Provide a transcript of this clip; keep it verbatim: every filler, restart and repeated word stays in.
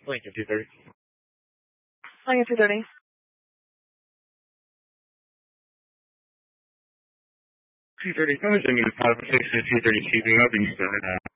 Lincoln two thirty. Lincoln two thirty. two thirty, come in, five six two thirty, keeping up, and you go ahead.